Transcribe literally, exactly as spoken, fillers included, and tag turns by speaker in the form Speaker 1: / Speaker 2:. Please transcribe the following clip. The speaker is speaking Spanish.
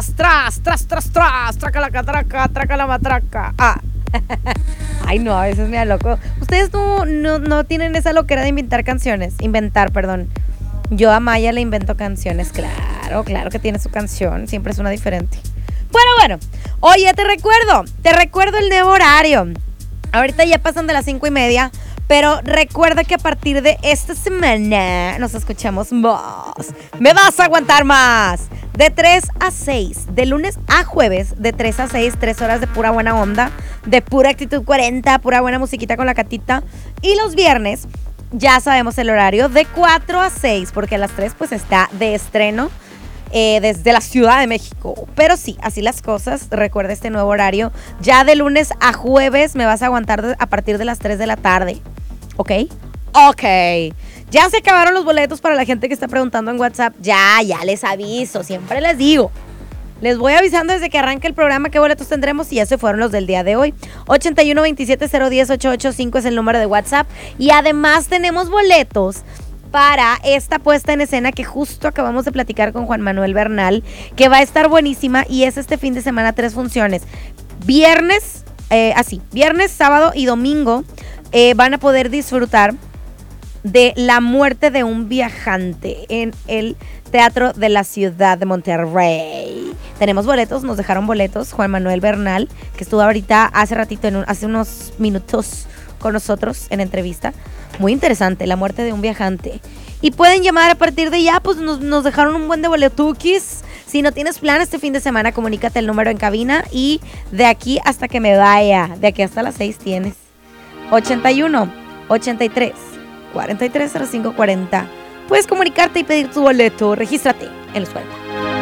Speaker 1: tras, tras, tras, tras, tras, traca la catraca, traca la matraca. Ah. Ay, no, a veces me da loco. Ustedes no, no, no tienen esa loquera de inventar canciones. Inventar, perdón. Yo a Maya le invento canciones, claro, claro que tiene su canción. Siempre es una diferente. Bueno, bueno. Oye, te recuerdo, te recuerdo el nuevo horario. Ahorita ya pasan de las cinco y media. Pero recuerda que a partir de esta semana nos escuchamos más. ¡Me vas a aguantar más! De tres a seis, de lunes a jueves, de tres a seis, tres horas de pura buena onda, de pura actitud cuarenta, pura buena musiquita con la catita. Y los viernes, ya sabemos el horario, de cuatro a seis, porque a las tres pues está de estreno eh, desde la Ciudad de México. Pero sí, así las cosas. Recuerda este nuevo horario. Ya de lunes a jueves me vas a aguantar a partir de las tres de la tarde. ¿Ok? Ok. Ya se acabaron los boletos para la gente que está preguntando en WhatsApp. Ya, ya les aviso. Siempre les digo. Les voy avisando desde que arranque el programa qué boletos tendremos y ya se fueron los del día de hoy. ochenta y uno, veintisiete, cero diez, ochocientos ochenta y cinco es el número de WhatsApp. Y además tenemos boletos para esta puesta en escena que justo acabamos de platicar con Juan Manuel Bernal, que va a estar buenísima y es este fin de semana tres funciones. Viernes, eh, así, viernes, sábado y domingo. Eh, van a poder disfrutar de La muerte de un viajante en el Teatro de la Ciudad de Monterrey. Tenemos boletos, nos dejaron boletos. Juan Manuel Bernal, que estuvo ahorita hace ratito, en un, hace unos minutos con nosotros en entrevista. Muy interesante, La muerte de un viajante. Y pueden llamar a partir de ya, pues nos, nos dejaron un buen de boletuquis. Si no tienes plan este fin de semana, comunícate el número en cabina y de aquí hasta que me vaya, de aquí hasta las seis tienes. ochenta y uno, ochenta y tres, cuarenta y tres, cero cinco cuarenta. Puedes comunicarte y pedir tu boleto. Regístrate en los cuarenta.